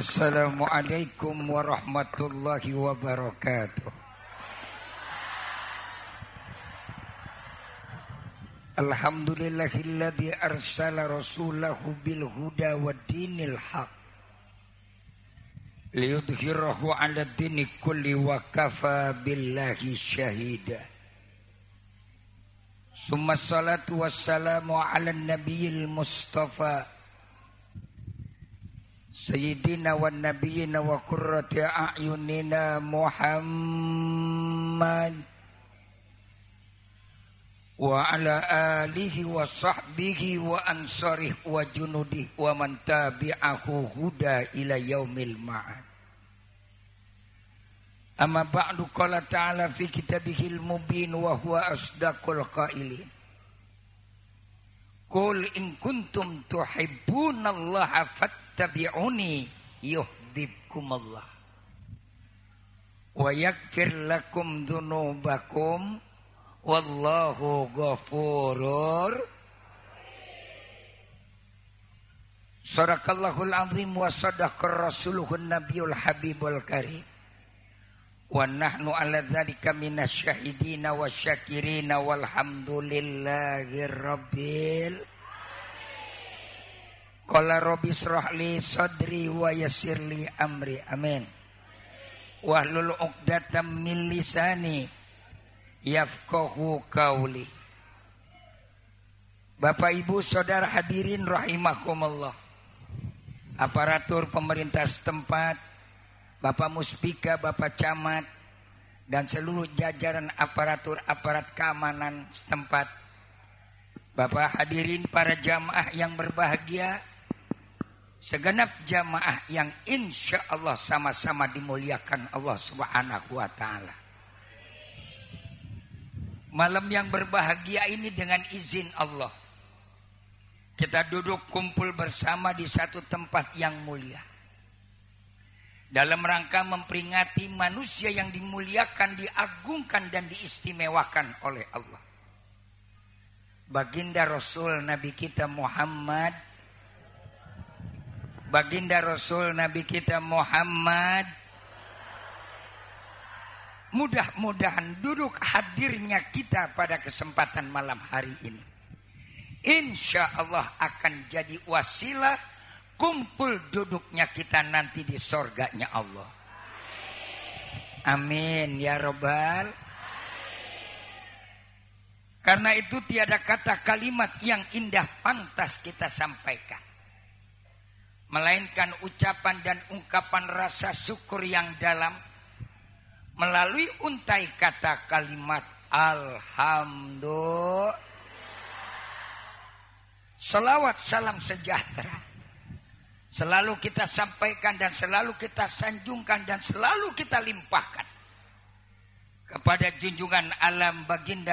Assalamualaikum warahmatullahi wabarakatuh. Alhamdulillahilladzi arsala rasulahu bil huda wa dinil haq liyudhhirahu 'ala dini kulli wa kafa billahi syahida. Summa salatu wassalamu 'ala nabiyil mustafa sayyidina wan nabiyina wa qurrati a'yunina Muhammad wa ala alihi wa sahbihi wa ansarih wa junudih wa man tabi'ahu huda ila yaumil ma'ad. Amma ba'du, qala ta'ala fi kitabihil mubin wa huwa asdaqul qailin. Qul in kuntum tuhibbunallaha fattabi'uni yuhibbukumullah wa yaghfir lakum dzunubakum wallahu ghafurur. Sadaqallahul azim wa sadaqar rasuluhun nabiyul habibul karim. Wa nahnu ala dzalika minasyahidina wasyakirina walhamdulillahi rabbil. Qala rabbi shrah li sadri wa yassir li amri. Amin. Wahlul 'uqdatam min lisani yafqahu qauli. Bapak Ibu Saudara hadirin rahimakumullah. Aparatur pemerintah setempat, Bapak Muspika, Bapak Camat, dan seluruh jajaran aparat keamanan setempat. Bapak hadirin para jamaah yang berbahagia, segenap jamaah yang insya Allah sama-sama dimuliakan Allah Subhanahu wa ta'ala. Malam yang berbahagia ini dengan izin Allah, kita duduk kumpul bersama di satu tempat yang mulia dalam rangka memperingati manusia yang dimuliakan, diagungkan dan diistimewakan oleh Allah. Baginda Rasul Nabi kita Muhammad, Baginda Rasul Nabi kita Muhammad. Mudah-mudahan duduk hadirnya kita pada kesempatan malam hari ini insya Allah akan jadi wasilah kumpul duduknya kita nanti di sorganya Allah. Amin ya robbal. Karena itu tiada kata kalimat yang indah pantas kita sampaikan, melainkan ucapan dan ungkapan rasa syukur yang dalam melalui untai kata kalimat alhamdulillah. Salawat salam sejahtera selalu kita sampaikan dan selalu kita sanjungkan dan selalu kita limpahkan kepada junjungan alam baginda